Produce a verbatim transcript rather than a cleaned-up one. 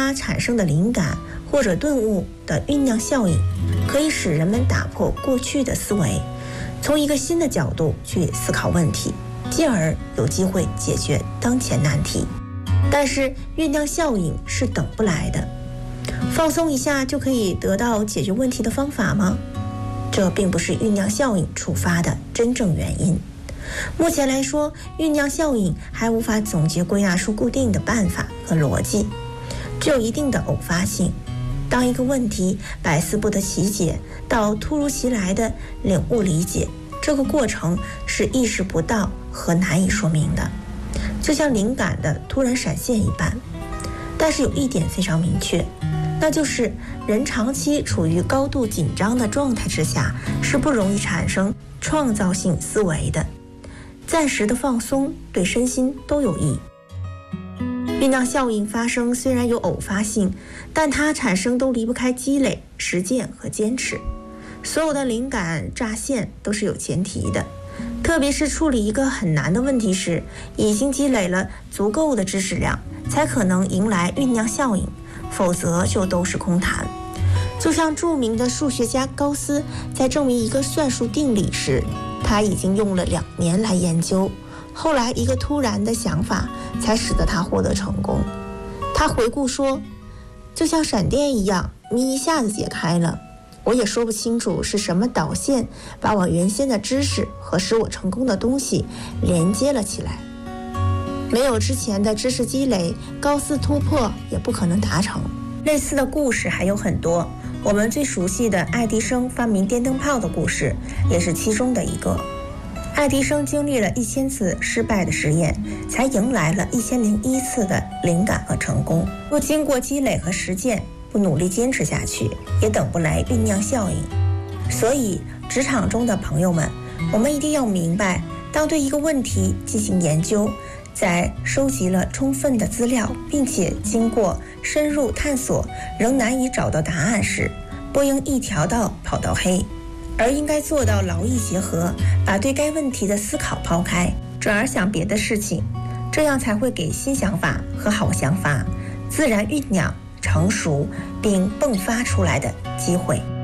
发产生的灵感或者顿悟的酝酿效应，可以使人们打破过去的思维，从一个新的角度去思考问题，进而有机会解决当前难题。但是酝酿效应是等不来的，放松一下就可以得到解决问题的方法吗？这并不是酝酿效应触发的真正原因。目前来说，酝酿效应还无法总结归纳出固定的办法和逻辑，只有一定的偶发性。当一个问题百思不得其解到突如其来的领悟理解，这个过程是意识不到和难以说明的，就像灵感的突然闪现一般。但是有一点非常明确，那就是人长期处于高度紧张的状态之下，是不容易产生创造性思维的。暂时的放松对身心都有益。酝酿效应发生虽然有偶发性，但它产生都离不开积累、实践和坚持。所有的灵感乍现都是有前提的，特别是处理一个很难的问题时，已经积累了足够的知识量，才可能迎来酝酿效应，否则就都是空谈。就像著名的数学家高斯在证明一个算术定理时，他已经用了两年来研究，后来一个突然的想法才使得他获得成功。他回顾说，就像闪电一样，谜一下子解开了，我也说不清楚是什么导线把我原先的知识和使我成功的东西连接了起来。没有之前的知识积累，高斯突破也不可能达成。类似的故事还有很多，我们最熟悉的爱迪生发明电灯泡的故事也是其中的一个。爱迪生经历了一千次失败的实验，才迎来了一千零一次的灵感和成功。若经过积累和实践，不努力坚持下去，也等不来酝酿效应。所以职场中的朋友们，我们一定要明白，当对一个问题进行研究，在收集了充分的资料，并且经过深入探索仍难以找到答案时，不应一条道跑到黑，而应该做到劳逸结合，把对该问题的思考抛开，转而想别的事情，这样才会给新想法和好想法自然酝酿成熟并迸发出来的机会。